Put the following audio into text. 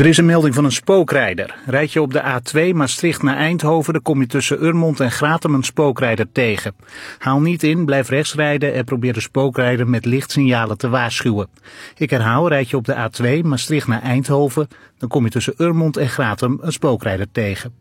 Er is een melding van een spookrijder. Rijd je op de A2 Maastricht naar Eindhoven, dan kom je tussen Urmond en Gratum een spookrijder tegen. Haal niet in, blijf rechts rijden en probeer de spookrijder met lichtsignalen te waarschuwen. Ik herhaal, rijd je op de A2 Maastricht naar Eindhoven, dan kom je tussen Urmond en Gratum een spookrijder tegen.